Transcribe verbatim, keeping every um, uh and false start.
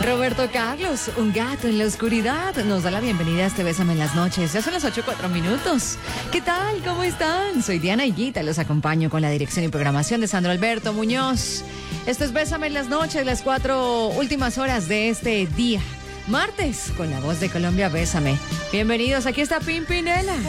Roberto Carlos, un gato en la oscuridad, nos da la bienvenida a este Bésame en las noches. Ya son las ocho cuatro minutos. ¿Qué tal? ¿Cómo están? Soy Diana Higuita, los acompaño con la dirección y programación de Sandro Alberto Muñoz. Esto es Bésame en las noches, las cuatro últimas horas de este día. Martes, con la voz de Colombia, Bésame. Bienvenidos, aquí está Pimpinela.